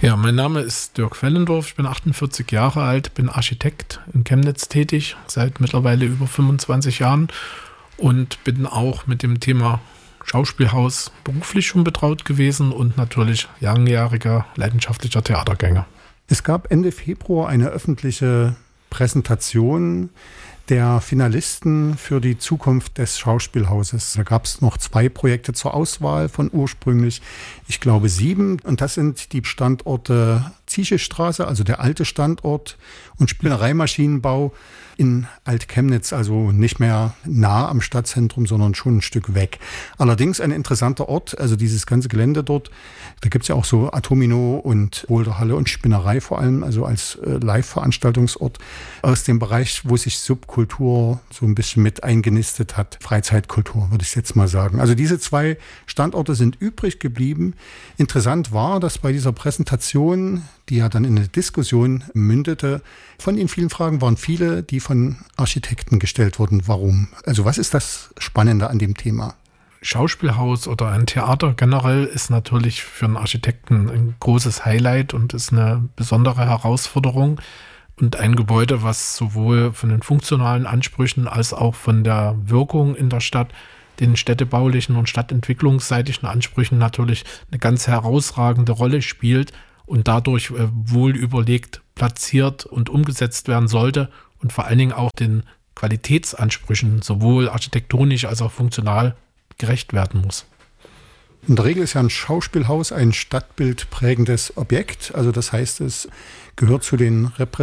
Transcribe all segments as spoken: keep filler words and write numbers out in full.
Ja, mein Name ist Dirk Fellendorf, ich bin achtundvierzig Jahre alt, bin Architekt in Chemnitz tätig, seit mittlerweile über fünfundzwanzig Jahren und bin auch mit dem Thema Schauspielhaus beruflich schon betraut gewesen und natürlich langjähriger leidenschaftlicher Theatergänger. Es gab Ende Februar eine öffentliche Präsentation der Finalisten für die Zukunft des Schauspielhauses. Da gab es noch zwei Projekte zur Auswahl von ursprünglich, ich glaube, sieben. Und das sind die Standorte Zieschestraße, also der alte Standort, und Spinnereimaschinenbau in Alt-Chemnitz, also nicht mehr nah am Stadtzentrum, sondern schon ein Stück weg. Allerdings ein interessanter Ort, also dieses ganze Gelände dort. Da gibt es ja auch so Atomino und Boulderhalle und Spinnerei vor allem, also als äh, Live-Veranstaltungsort aus dem Bereich, wo sich Subkultur so ein bisschen mit eingenistet hat. Freizeitkultur, würde ich jetzt mal sagen. Also diese zwei Standorte sind übrig geblieben. Interessant war, dass bei dieser Präsentation, die ja dann in eine Diskussion mündete, von den vielen Fragen waren viele, die von Architekten gestellt wurden. Warum? Also was ist das Spannende an dem Thema? Schauspielhaus oder ein Theater generell ist natürlich für einen Architekten ein großes Highlight und ist eine besondere Herausforderung und ein Gebäude, was sowohl von den funktionalen Ansprüchen als auch von der Wirkung in der Stadt, den städtebaulichen und stadtentwicklungsseitigen Ansprüchen natürlich eine ganz herausragende Rolle spielt und dadurch äh, wohl überlegt platziert und umgesetzt werden sollte und vor allen Dingen auch den Qualitätsansprüchen sowohl architektonisch als auch funktional gerecht werden muss. In der Regel ist ja ein Schauspielhaus ein stadtbildprägendes Objekt. Also das heißt, es gehört zu den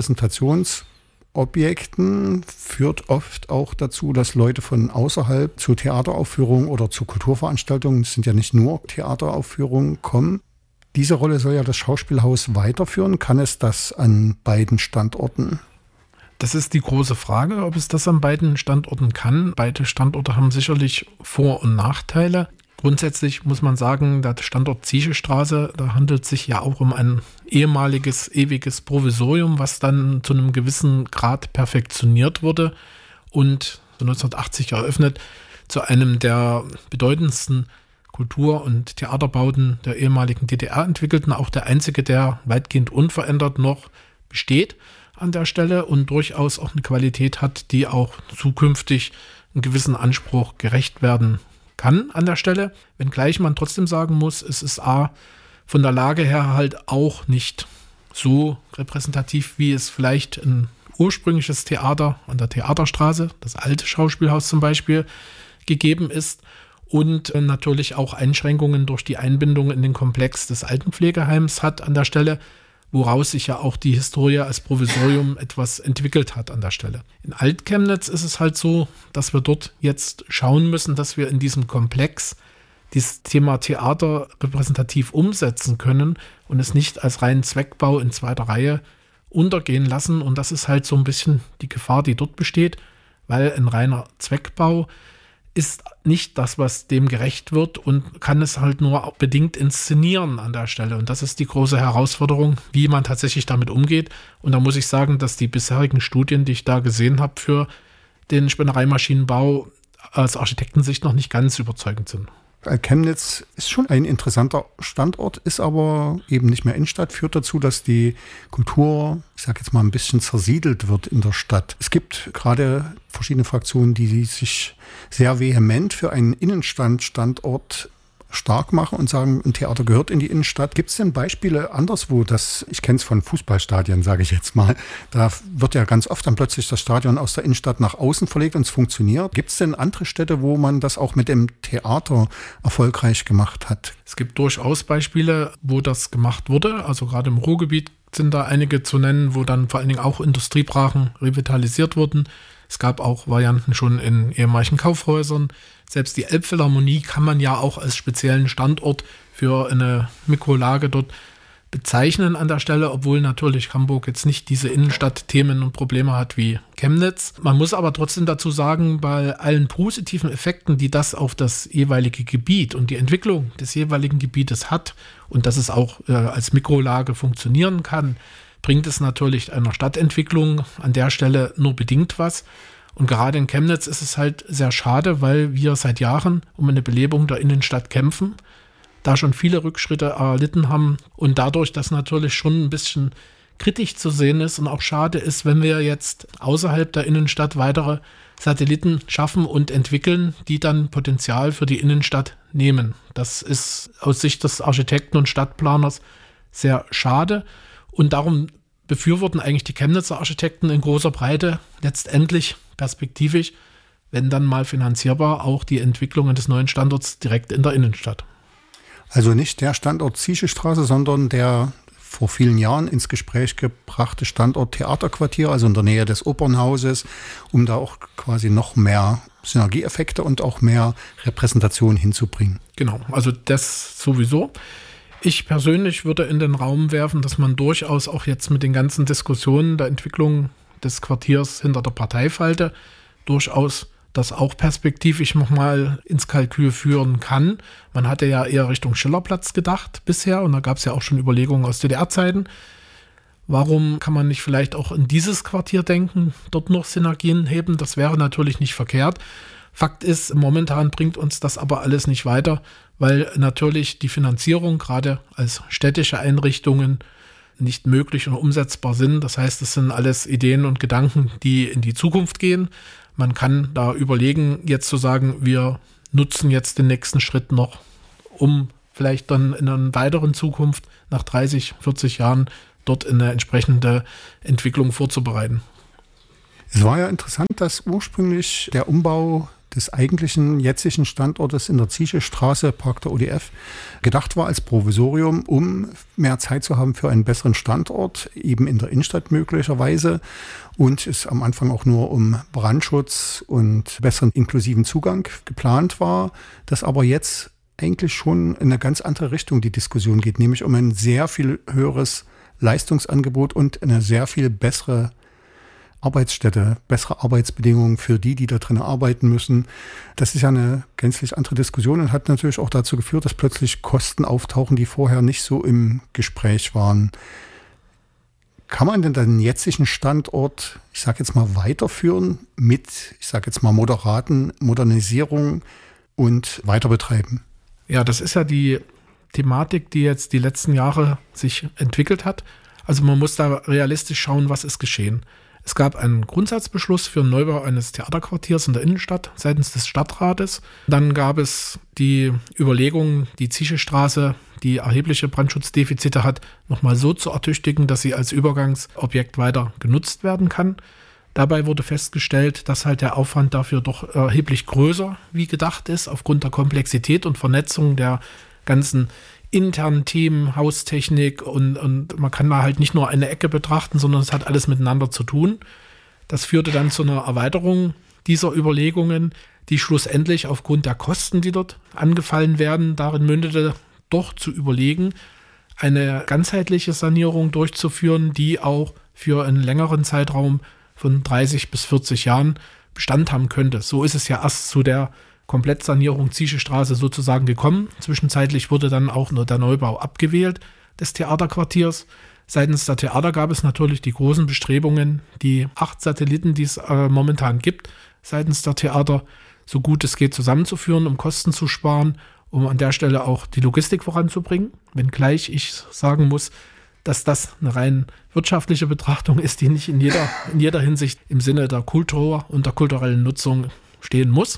Repräsentationsobjekten, führt oft auch dazu, dass Leute von außerhalb zu Theateraufführungen oder zu Kulturveranstaltungen, es sind ja nicht nur Theateraufführungen, kommen. Diese Rolle soll ja das Schauspielhaus weiterführen. Kann es das an beiden Standorten? Das ist die große Frage, ob es das an beiden Standorten kann. Beide Standorte haben sicherlich Vor- und Nachteile. Grundsätzlich muss man sagen, der Standort Zieschestraße, da handelt es sich ja auch um ein ehemaliges, ewiges Provisorium, was dann zu einem gewissen Grad perfektioniert wurde und so neunzehnhundertachtzig eröffnet, zu einem der bedeutendsten Kultur- und Theaterbauten der ehemaligen D D R entwickelten, auch der einzige, der weitgehend unverändert noch besteht an der Stelle und durchaus auch eine Qualität hat, die auch zukünftig einen gewissen Anspruch gerecht werden kann an der Stelle. Wenngleich man trotzdem sagen muss, es ist A, von der Lage her halt auch nicht so repräsentativ, wie es vielleicht ein ursprüngliches Theater an der Theaterstraße, das alte Schauspielhaus zum Beispiel, gegeben ist. Und natürlich auch Einschränkungen durch die Einbindung in den Komplex des Altenpflegeheims hat an der Stelle, woraus sich ja auch die Historie als Provisorium etwas entwickelt hat an der Stelle. In Alt-Chemnitz ist es halt so, dass wir dort jetzt schauen müssen, dass wir in diesem Komplex dieses Thema Theater repräsentativ umsetzen können und es nicht als reinen Zweckbau in zweiter Reihe untergehen lassen. Und das ist halt so ein bisschen die Gefahr, die dort besteht, weil ein reiner Zweckbau ist nicht das, was dem gerecht wird und kann es halt nur bedingt inszenieren an der Stelle. Und das ist die große Herausforderung, wie man tatsächlich damit umgeht. Und da muss ich sagen, dass die bisherigen Studien, die ich da gesehen habe für den Spinnereimaschinenbau, aus Architektensicht noch nicht ganz überzeugend sind. Chemnitz ist schon ein interessanter Standort, ist aber eben nicht mehr Innenstadt, führt dazu, dass die Kultur, ich sage jetzt mal, ein bisschen zersiedelt wird in der Stadt. Es gibt gerade verschiedene Fraktionen, die sich sehr vehement für einen Innenstadtstandort stark machen und sagen, ein Theater gehört in die Innenstadt. Gibt es denn Beispiele anderswo, das, ich kenne es von Fußballstadien, sage ich jetzt mal, da wird ja ganz oft dann plötzlich das Stadion aus der Innenstadt nach außen verlegt und es funktioniert. Gibt es denn andere Städte, wo man das auch mit dem Theater erfolgreich gemacht hat? Es gibt durchaus Beispiele, wo das gemacht wurde, also gerade im Ruhrgebiet sind da einige zu nennen, wo dann vor allen Dingen auch Industriebrachen revitalisiert wurden. Es gab auch Varianten schon in ehemaligen Kaufhäusern. Selbst die Elbphilharmonie kann man ja auch als speziellen Standort für eine Mikrolage dort bezeichnen an der Stelle, obwohl natürlich Hamburg jetzt nicht diese Innenstadtthemen und Probleme hat wie Chemnitz. Man muss aber trotzdem dazu sagen, bei allen positiven Effekten, die das auf das jeweilige Gebiet und die Entwicklung des jeweiligen Gebietes hat und dass es auch äh, als Mikrolage funktionieren kann, bringt es natürlich einer Stadtentwicklung an der Stelle nur bedingt was. Und gerade in Chemnitz ist es halt sehr schade, weil wir seit Jahren um eine Belebung der Innenstadt kämpfen da schon viele Rückschritte erlitten haben und dadurch das natürlich schon ein bisschen kritisch zu sehen ist und auch schade ist, wenn wir jetzt außerhalb der Innenstadt weitere Satelliten schaffen und entwickeln, die dann Potenzial für die Innenstadt nehmen. Das ist aus Sicht des Architekten und Stadtplaners sehr schade und darum befürworten eigentlich die Chemnitzer Architekten in großer Breite letztendlich perspektivisch, wenn dann mal finanzierbar, auch die Entwicklungen des neuen Standorts direkt in der Innenstadt. Also nicht der Standort Zieschestraße, sondern der vor vielen Jahren ins Gespräch gebrachte Standort Theaterquartier, also in der Nähe des Opernhauses, um da auch quasi noch mehr Synergieeffekte und auch mehr Repräsentation hinzubringen. Genau, also das sowieso. Ich persönlich würde in den Raum werfen, dass man durchaus auch jetzt mit den ganzen Diskussionen der Entwicklung des Quartiers hinter der Parteifalte durchaus das auch perspektivisch nochmal ins Kalkül führen kann. Man hatte ja eher Richtung Schillerplatz gedacht bisher und da gab es ja auch schon Überlegungen aus D D R-Zeiten. Warum kann man nicht vielleicht auch in dieses Quartier denken, dort noch Synergien heben? Das wäre natürlich nicht verkehrt. Fakt ist, momentan bringt uns das aber alles nicht weiter, weil natürlich die Finanzierung gerade als städtische Einrichtungen nicht möglich und umsetzbar sind. Das heißt, es sind alles Ideen und Gedanken, die in die Zukunft gehen. Man kann da überlegen, jetzt zu sagen, wir nutzen jetzt den nächsten Schritt noch, um vielleicht dann in einer weiteren Zukunft nach dreißig, vierzig Jahren dort eine entsprechende Entwicklung vorzubereiten. Es war ja interessant, dass ursprünglich der Umbau des eigentlichen jetzigen Standortes in der Zieschestraße, Park der O D F, gedacht war als Provisorium, um mehr Zeit zu haben für einen besseren Standort, eben in der Innenstadt möglicherweise. Und es am Anfang auch nur um Brandschutz und besseren inklusiven Zugang geplant war, dass aber jetzt eigentlich schon in eine ganz andere Richtung die Diskussion geht, nämlich um ein sehr viel höheres Leistungsangebot und eine sehr viel bessere Arbeitsstätte, bessere Arbeitsbedingungen für die, die da drin arbeiten müssen. Das ist ja eine gänzlich andere Diskussion und hat natürlich auch dazu geführt, dass plötzlich Kosten auftauchen, die vorher nicht so im Gespräch waren. Kann man denn den jetzigen Standort, ich sage jetzt mal, weiterführen mit, ich sage jetzt mal, moderaten Modernisierungen und weiter betreiben? Ja, das ist ja die Thematik, die jetzt die letzten Jahre sich entwickelt hat. Also man muss da realistisch schauen, was ist geschehen. Es gab einen Grundsatzbeschluss für den Neubau eines Theaterquartiers in der Innenstadt seitens des Stadtrates. Dann gab es die Überlegung, die Zieschestraße, die erhebliche Brandschutzdefizite hat, nochmal so zu ertüchtigen, dass sie als Übergangsobjekt weiter genutzt werden kann. Dabei wurde festgestellt, dass halt der Aufwand dafür doch erheblich größer wie gedacht ist, aufgrund der Komplexität und Vernetzung der ganzen internen Themen, Haustechnik und, und man kann da halt nicht nur eine Ecke betrachten, sondern es hat alles miteinander zu tun. Das führte dann zu einer Erweiterung dieser Überlegungen, die schlussendlich aufgrund der Kosten, die dort angefallen werden, darin mündete, doch zu überlegen, eine ganzheitliche Sanierung durchzuführen, die auch für einen längeren Zeitraum von dreißig bis vierzig Jahren Bestand haben könnte. So ist es ja erst zu der Komplettsanierung Zieschestraße sozusagen gekommen. Zwischenzeitlich wurde dann auch nur der Neubau abgewählt des Theaterquartiers. Seitens der Theater gab es natürlich die großen Bestrebungen, die acht Satelliten, die es äh, momentan gibt, seitens der Theater so gut es geht zusammenzuführen, um Kosten zu sparen, um an der Stelle auch die Logistik voranzubringen. Wenngleich ich sagen muss, dass das eine rein wirtschaftliche Betrachtung ist, die nicht in jeder, in jeder Hinsicht im Sinne der Kultur und der kulturellen Nutzung stehen muss.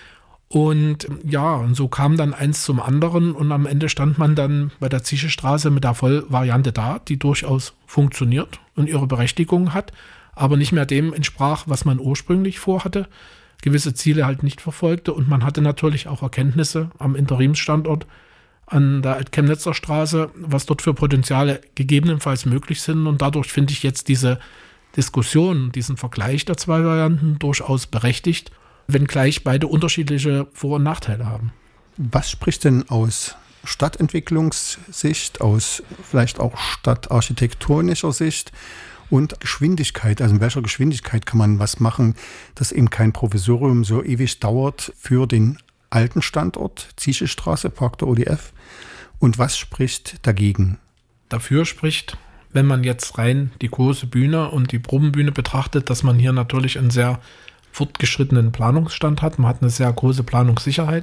Und ja, und so kam dann eins zum anderen und am Ende stand man dann bei der Zieschestraße mit der Vollvariante da, die durchaus funktioniert und ihre Berechtigung hat, aber nicht mehr dem entsprach, was man ursprünglich vorhatte, gewisse Ziele halt nicht verfolgte und man hatte natürlich auch Erkenntnisse am Interimsstandort an der Chemnitzer Straße, was dort für Potenziale gegebenenfalls möglich sind und dadurch finde ich jetzt diese Diskussion, diesen Vergleich der zwei Varianten durchaus berechtigt, wenngleich beide unterschiedliche Vor- und Nachteile haben. Was spricht denn aus Stadtentwicklungssicht, aus vielleicht auch stadtarchitektonischer Sicht und Geschwindigkeit? Also in welcher Geschwindigkeit kann man was machen, dass eben kein Provisorium so ewig dauert für den alten Standort, Zieschestraße, Park der O D F? Und was spricht dagegen? Dafür spricht, wenn man jetzt rein die große Bühne und die Probenbühne betrachtet, dass man hier natürlich einen sehr fortgeschrittenen Planungsstand hat. Man hat eine sehr große Planungssicherheit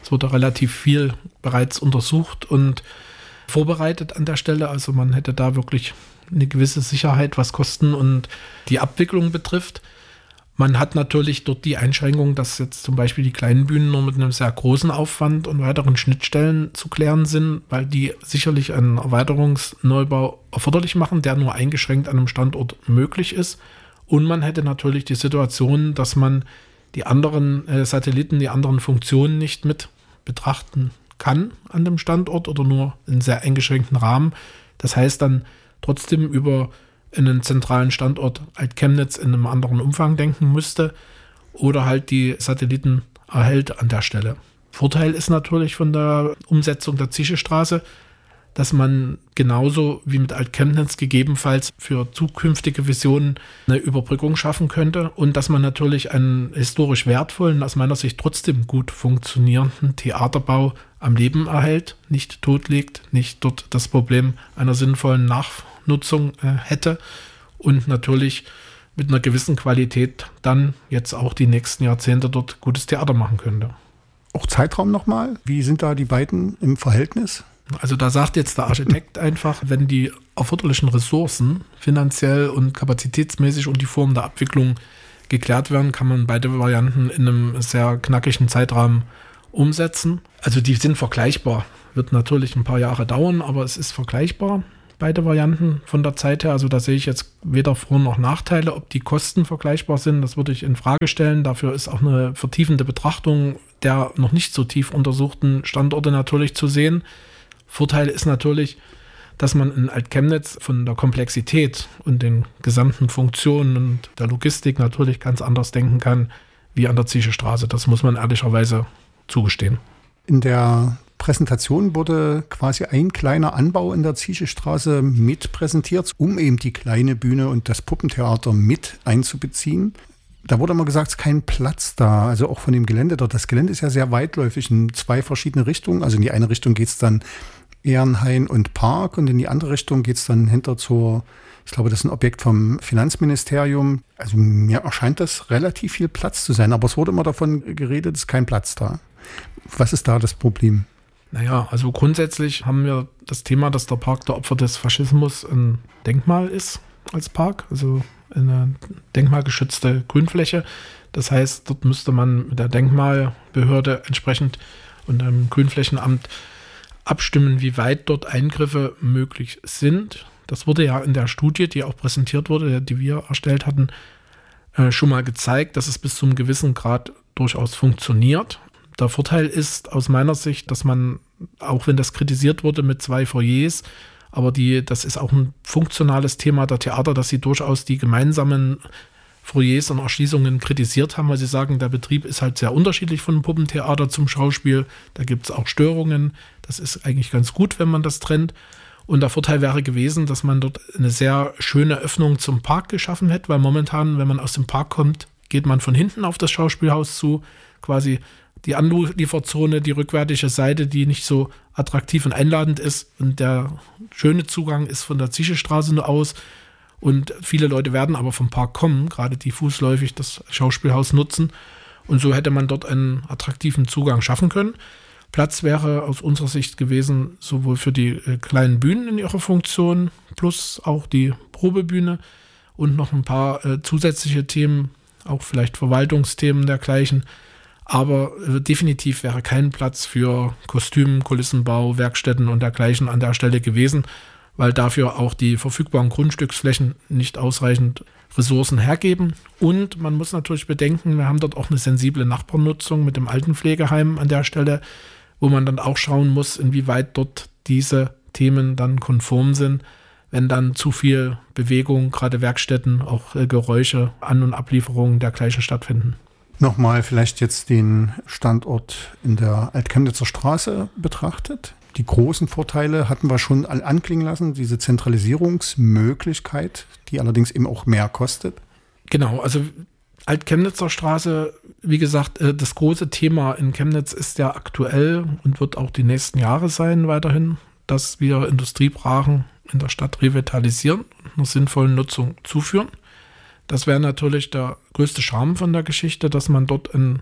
Es wurde relativ viel bereits untersucht und vorbereitet an der Stelle. Also man hätte da wirklich eine gewisse Sicherheit, was Kosten und die Abwicklung betrifft. Man hat natürlich dort die Einschränkung, dass jetzt zum Beispiel die kleinen Bühnen nur mit einem sehr großen Aufwand und weiteren Schnittstellen zu klären sind, weil die sicherlich einen Erweiterungsneubau erforderlich machen, der nur eingeschränkt an einem Standort möglich ist. Und man hätte natürlich die Situation, dass man die anderen äh, Satelliten, die anderen Funktionen nicht mit betrachten kann an dem Standort oder nur in sehr eingeschränkten Rahmen. Das heißt dann trotzdem über einen zentralen Standort Alt-Chemnitz in einem anderen Umfang denken müsste oder halt die Satelliten erhält an der Stelle. Vorteil ist natürlich von der Umsetzung der Zieschestraße, dass man genauso wie mit Alt-Chemnitz gegebenenfalls für zukünftige Visionen eine Überbrückung schaffen könnte und dass man natürlich einen historisch wertvollen, aus meiner Sicht trotzdem gut funktionierenden Theaterbau am Leben erhält, nicht totlegt, nicht dort das Problem einer sinnvollen Nachnutzung äh, hätte und natürlich mit einer gewissen Qualität dann jetzt auch die nächsten Jahrzehnte dort gutes Theater machen könnte. Auch Zeitraum nochmal? Wie sind da die beiden im Verhältnis? Also da sagt jetzt der Architekt einfach, wenn die erforderlichen Ressourcen finanziell und kapazitätsmäßig und die Form der Abwicklung geklärt werden, kann man beide Varianten in einem sehr knackigen Zeitrahmen umsetzen. Also die sind vergleichbar. Wird natürlich ein paar Jahre dauern, aber es ist vergleichbar, beide Varianten von der Zeit her. Also da sehe ich jetzt weder Vor- noch Nachteile. Ob die Kosten vergleichbar sind, das würde ich in Frage stellen. Dafür ist auch eine vertiefende Betrachtung der noch nicht so tief untersuchten Standorte natürlich zu sehen. Vorteil ist natürlich, dass man in Alt-Chemnitz von der Komplexität und den gesamten Funktionen und der Logistik natürlich ganz anders denken kann wie an der Zieschestraße. Das muss man ehrlicherweise zugestehen. In der Präsentation wurde quasi ein kleiner Anbau in der Zieschestraße mit präsentiert, um eben die kleine Bühne und das Puppentheater mit einzubeziehen. Da wurde immer gesagt, es ist kein Platz da, also auch von dem Gelände dort. Das Gelände ist ja sehr weitläufig in zwei verschiedene Richtungen. Also in die eine Richtung geht es dann Ehrenhain und Park und in die andere Richtung geht es dann hinter zur, ich glaube, das ist ein Objekt vom Finanzministerium. Also mir erscheint das relativ viel Platz zu sein, aber es wurde immer davon geredet, es ist kein Platz da. Was ist da das Problem? Naja, also grundsätzlich haben wir das Thema, dass der Park der Opfer des Faschismus ein Denkmal ist als Park, also eine denkmalgeschützte Grünfläche. Das heißt, dort müsste man mit der Denkmalbehörde entsprechend und dem Grünflächenamt abstimmen, wie weit dort Eingriffe möglich sind. Das wurde ja in der Studie, die auch präsentiert wurde, die wir erstellt hatten, schon mal gezeigt, dass es bis zu einem gewissen Grad durchaus funktioniert. Der Vorteil ist aus meiner Sicht, dass man, auch wenn das kritisiert wurde mit zwei Foyers, aber die, das ist auch ein funktionales Thema der Theater, dass sie durchaus die gemeinsamen Foyers und Erschließungen kritisiert haben, weil sie sagen, der Betrieb ist halt sehr unterschiedlich von Puppentheater zum Schauspiel. Da gibt es auch Störungen. Das ist eigentlich ganz gut, wenn man das trennt. Und der Vorteil wäre gewesen, dass man dort eine sehr schöne Öffnung zum Park geschaffen hätte, weil momentan, wenn man aus dem Park kommt, geht man von hinten auf das Schauspielhaus zu, quasi die Anlieferzone, die rückwärtige Seite, die nicht so attraktiv und einladend ist. Und der schöne Zugang ist von der Zieschestraße nur aus. Und viele Leute werden aber vom Park kommen, gerade die fußläufig das Schauspielhaus nutzen. Und so hätte man dort einen attraktiven Zugang schaffen können. Platz wäre aus unserer Sicht gewesen, sowohl für die äh, kleinen Bühnen in ihrer Funktion, plus auch die Probebühne und noch ein paar äh, zusätzliche Themen, auch vielleicht Verwaltungsthemen dergleichen. Aber äh, definitiv wäre kein Platz für Kostüm, Kulissenbau, Werkstätten und dergleichen an der Stelle gewesen, weil dafür auch die verfügbaren Grundstücksflächen nicht ausreichend Ressourcen hergeben. Und man muss natürlich bedenken, wir haben dort auch eine sensible Nachbarnutzung mit dem Altenpflegeheim an der Stelle, wo man dann auch schauen muss, inwieweit dort diese Themen dann konform sind, wenn dann zu viel Bewegung, gerade Werkstätten, auch äh, Geräusche, An- und Ablieferungen dergleichen stattfinden. Nochmal vielleicht jetzt den Standort in der Alt-Chemnitzer Straße betrachtet. Die großen Vorteile hatten wir schon anklingen lassen, diese Zentralisierungsmöglichkeit, die allerdings eben auch mehr kostet. Genau, also Alt-Chemnitzer Straße, wie gesagt, das große Thema in Chemnitz ist ja aktuell und wird auch die nächsten Jahre sein weiterhin, dass wir Industriebrachen in der Stadt revitalisieren und einer sinnvollen Nutzung zuführen. Das wäre natürlich der größte Charme von der Geschichte, dass man dort ein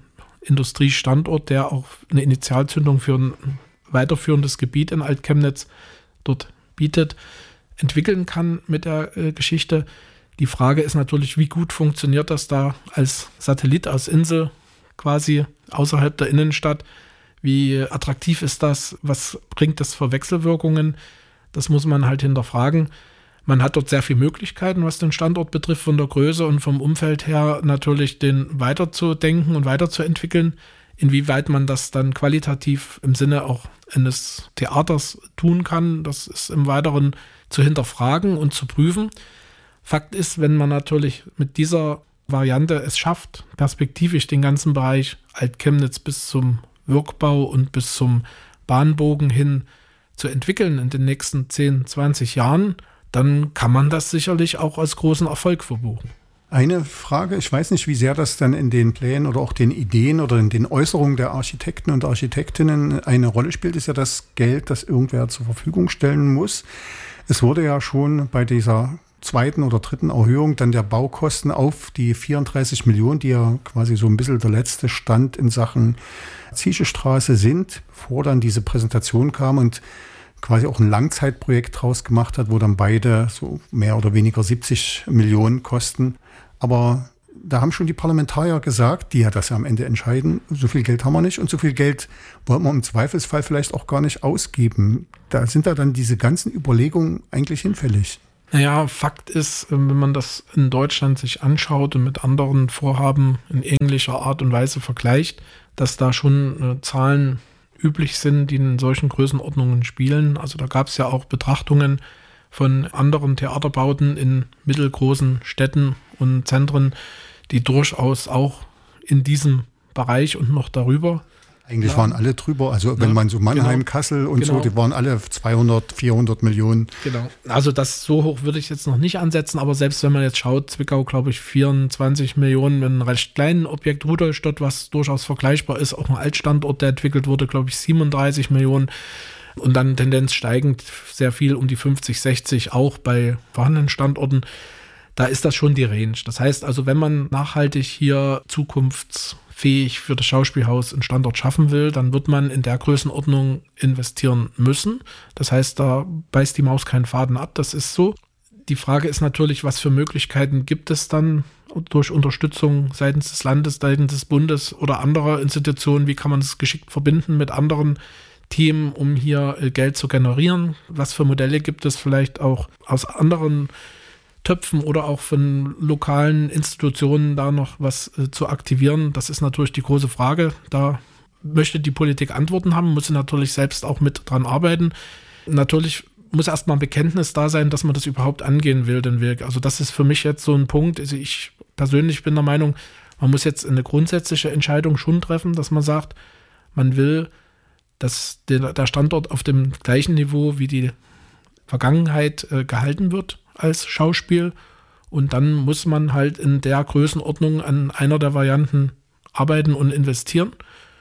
Industriestandort, der auch eine Initialzündung für ein weiterführendes Gebiet in Alt-Chemnitz dort bietet, entwickeln kann mit der äh, Geschichte. Die Frage ist natürlich, wie gut funktioniert das da als Satellit aus Insel quasi außerhalb der Innenstadt? Wie attraktiv ist das? Was bringt das für Wechselwirkungen? Das muss man halt hinterfragen. Man hat dort sehr viele Möglichkeiten, was den Standort betrifft, von der Größe und vom Umfeld her natürlich den weiterzudenken und weiterzuentwickeln. Inwieweit man das dann qualitativ im Sinne auch eines Theaters tun kann, das ist im Weiteren zu hinterfragen und zu prüfen. Fakt ist, wenn man natürlich mit dieser Variante es schafft, perspektivisch den ganzen Bereich Alt-Chemnitz bis zum Wirkbau und bis zum Bahnbogen hin zu entwickeln in den nächsten zehn, zwanzig Jahren, dann kann man das sicherlich auch als großen Erfolg verbuchen. Eine Frage, ich weiß nicht, wie sehr das dann in den Plänen oder auch den Ideen oder in den Äußerungen der Architekten und Architektinnen eine Rolle spielt, ist ja das Geld, das irgendwer zur Verfügung stellen muss. Es wurde ja schon bei dieser zweiten oder dritten Erhöhung dann der Baukosten auf die vierunddreißig Millionen, die ja quasi so ein bisschen der letzte Stand in Sachen Zieschestraße sind, bevor dann diese Präsentation kam und quasi auch ein Langzeitprojekt draus gemacht hat, wo dann beide so mehr oder weniger siebzig Millionen kosten. Aber da haben schon die Parlamentarier gesagt, die ja das ja am Ende entscheiden, so viel Geld haben wir nicht und so viel Geld wollen wir im Zweifelsfall vielleicht auch gar nicht ausgeben. Da sind da dann diese ganzen Überlegungen eigentlich hinfällig. Naja, Fakt ist, wenn man das in Deutschland sich anschaut und mit anderen Vorhaben in ähnlicher Art und Weise vergleicht, dass da schon äh, Zahlen üblich sind, die in solchen Größenordnungen spielen. Also da gab es ja auch Betrachtungen von anderen Theaterbauten in mittelgroßen Städten und Zentren, die durchaus auch in diesem Bereich und noch darüber. Eigentlich ja. waren alle drüber, also wenn ja, man so Mannheim, genau, Kassel und genau. so, die waren alle zweihundert, vierhundert Millionen. Genau, also das so hoch würde ich jetzt noch nicht ansetzen, aber selbst wenn man jetzt schaut, Zwickau, glaube ich, vierundzwanzig Millionen mit einem recht kleinen Objekt, Rudolstadt, was durchaus vergleichbar ist, auch ein Altstandort, der entwickelt wurde, glaube ich, siebenunddreißig Millionen und dann Tendenz steigend sehr viel um die fünfzig, sechzig auch bei vorhandenen Standorten. Da ist das schon die Range. Das heißt also, wenn man nachhaltig hier zukunftsfähig für das Schauspielhaus einen Standort schaffen will, dann wird man in der Größenordnung investieren müssen. Das heißt, da beißt die Maus keinen Faden ab, das ist so. Die Frage ist natürlich, was für Möglichkeiten gibt es dann durch Unterstützung seitens des Landes, seitens des Bundes oder anderer Institutionen, wie kann man es geschickt verbinden mit anderen Themen, um hier Geld zu generieren? Was für Modelle gibt es vielleicht auch aus anderen Töpfen oder auch von lokalen Institutionen da noch was äh, zu aktivieren? Das ist natürlich die große Frage. Da möchte die Politik Antworten haben, muss sie natürlich selbst auch mit dran arbeiten. Natürlich muss erstmal ein Bekenntnis da sein, dass man das überhaupt angehen will, den Weg. Also das ist für mich jetzt so ein Punkt. Also ich persönlich bin der Meinung, man muss jetzt eine grundsätzliche Entscheidung schon treffen, dass man sagt, man will, dass der, der Standort auf dem gleichen Niveau wie die Vergangenheit äh, gehalten wird als Schauspiel und dann muss man halt in der Größenordnung an einer der Varianten arbeiten und investieren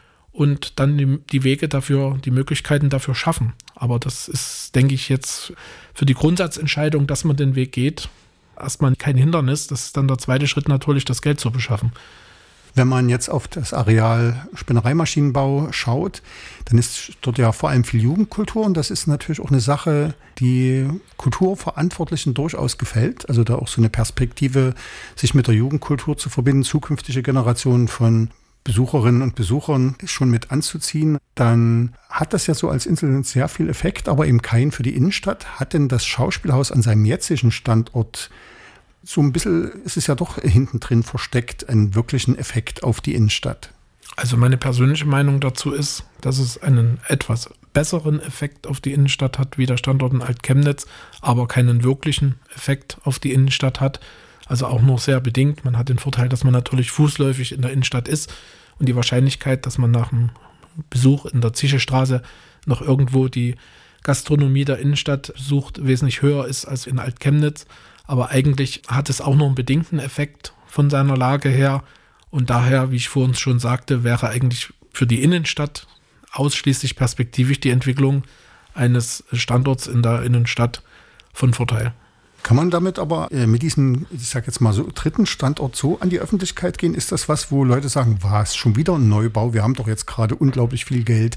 und dann die, die Wege dafür, die Möglichkeiten dafür schaffen. Aber das ist, denke ich, jetzt für die Grundsatzentscheidung, dass man den Weg geht, erstmal kein Hindernis. Das ist dann der zweite Schritt natürlich, das Geld zu beschaffen. Wenn man jetzt auf das Areal Spinnereimaschinenbau schaut, dann ist dort ja vor allem viel Jugendkultur und das ist natürlich auch eine Sache, die Kulturverantwortlichen durchaus gefällt. Also da auch so eine Perspektive, sich mit der Jugendkultur zu verbinden, zukünftige Generationen von Besucherinnen und Besuchern schon mit anzuziehen, dann hat das ja so als Insel sehr viel Effekt, aber eben keinen für die Innenstadt. Hat denn das Schauspielhaus an seinem jetzigen Standort so ein bisschen, ist es ja doch hinten drin versteckt, einen wirklichen Effekt auf die Innenstadt? Also meine persönliche Meinung dazu ist, dass es einen etwas besseren Effekt auf die Innenstadt hat, wie der Standort in Alt-Chemnitz, aber keinen wirklichen Effekt auf die Innenstadt hat. Also auch nur sehr bedingt. Man hat den Vorteil, dass man natürlich fußläufig in der Innenstadt ist und die Wahrscheinlichkeit, dass man nach einem Besuch in der Zieschestraße noch irgendwo die Gastronomie der Innenstadt besucht, wesentlich höher ist als in Alt-Chemnitz. Aber eigentlich hat es auch nur einen bedingten Effekt von seiner Lage her. Und daher, wie ich vorhin schon sagte, wäre eigentlich für die Innenstadt ausschließlich perspektivisch die Entwicklung eines Standorts in der Innenstadt von Vorteil. Kann man damit aber äh, mit diesem, ich sag jetzt mal so, dritten Standort so an die Öffentlichkeit gehen? Ist das was, wo Leute sagen, was, schon wieder ein Neubau? Wir haben doch jetzt gerade unglaublich viel Geld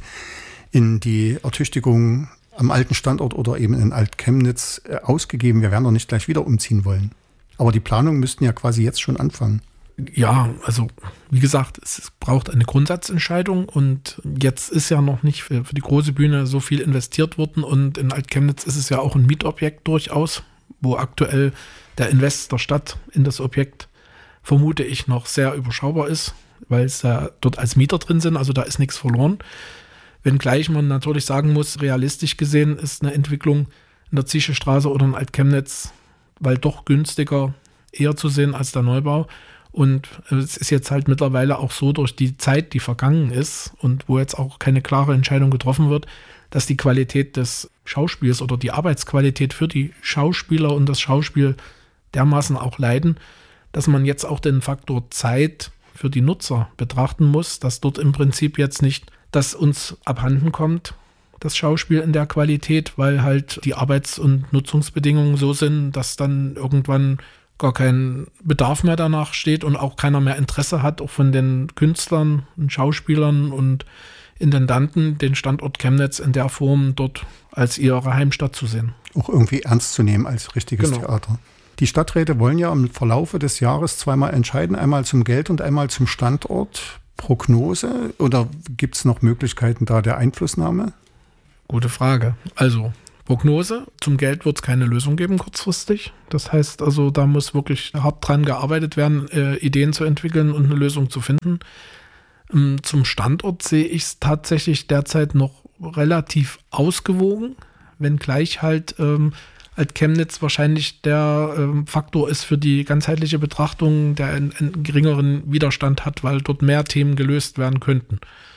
in die Ertüchtigung am alten Standort oder eben in Alt-Chemnitz äh, ausgegeben. Wir werden doch nicht gleich wieder umziehen wollen. Aber die Planungen müssten ja quasi jetzt schon anfangen. Ja, also wie gesagt, es braucht eine Grundsatzentscheidung und jetzt ist ja noch nicht für, für die große Bühne so viel investiert worden und in Alt-Chemnitz ist es ja auch ein Mietobjekt durchaus, wo aktuell der Invest der Stadt in das Objekt, vermute ich, noch sehr überschaubar ist, weil es ja dort als Mieter drin sind, also da ist nichts verloren. Wenngleich man natürlich sagen muss, realistisch gesehen ist eine Entwicklung in der Ziesche Straße oder in Alt-Chemnitz, weil doch günstiger eher zu sehen als der Neubau. Und es ist jetzt halt mittlerweile auch so durch die Zeit, die vergangen ist und wo jetzt auch keine klare Entscheidung getroffen wird, dass die Qualität des Schauspiels oder die Arbeitsqualität für die Schauspieler und das Schauspiel dermaßen auch leiden, dass man jetzt auch den Faktor Zeit für die Nutzer betrachten muss, dass dort im Prinzip jetzt nicht das uns abhanden kommt, das Schauspiel in der Qualität, weil halt die Arbeits- und Nutzungsbedingungen so sind, dass dann irgendwann gar kein Bedarf mehr danach steht und auch keiner mehr Interesse hat, auch von den Künstlern und Schauspielern und Intendanten, den Standort Chemnitz in der Form dort als ihre Heimstatt zu sehen. Auch irgendwie ernst zu nehmen als richtiges Genau. Theater. Die Stadträte wollen ja im Verlaufe des Jahres zweimal entscheiden, einmal zum Geld und einmal zum Standort. Prognose oder gibt es noch Möglichkeiten da der Einflussnahme? Gute Frage. Also Prognose, zum Geld wird es keine Lösung geben kurzfristig. Das heißt also, da muss wirklich hart dran gearbeitet werden, äh, Ideen zu entwickeln und eine Lösung zu finden. Ähm, zum Standort sehe ich es tatsächlich derzeit noch relativ ausgewogen, wenngleich halt ähm, Alt-Chemnitz wahrscheinlich der ähm, Faktor ist für die ganzheitliche Betrachtung, der einen, einen geringeren Widerstand hat, weil dort mehr Themen gelöst werden könnten.